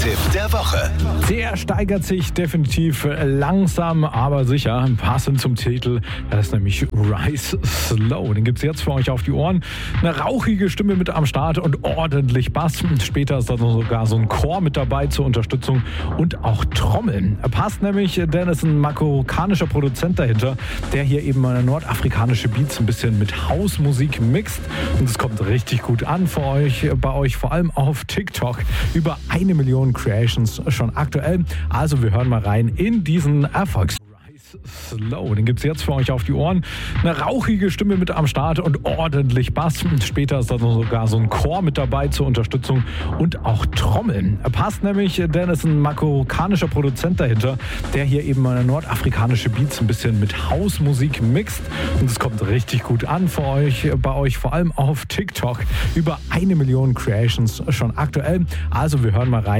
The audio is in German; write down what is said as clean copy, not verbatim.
Musiktipp der Woche. Der steigert sich definitiv langsam, aber sicher. Passend zum Titel, das ist nämlich Rise Slow. Den gibt es jetzt für euch auf die Ohren. Eine rauchige Stimme mit am Start und ordentlich Bass. Später ist da sogar so ein Chor mit dabei zur Unterstützung und auch Trommeln. Passt nämlich, denn es ist ein marokkanischer Produzent dahinter, der hier eben nordafrikanische Beats ein bisschen mit Hausmusik mixt. Und es kommt richtig gut an bei euch, vor allem auf TikTok. Über 1 Million Creations schon aktuell. Also wir hören mal rein in diesen Erfolgs. Slow, den gibt es jetzt für euch auf die Ohren. Eine rauchige Stimme mit am Start und ordentlich Bass. Später ist da sogar so ein Chor mit dabei zur Unterstützung und auch Trommeln. Passt nämlich, denn es ist ein marokkanischer Produzent dahinter, der hier eben nordafrikanische Beats ein bisschen mit Hausmusik mixt. Und es kommt richtig gut an bei euch, vor allem auf TikTok. Über 1 Million Creations schon aktuell. Also wir hören mal rein.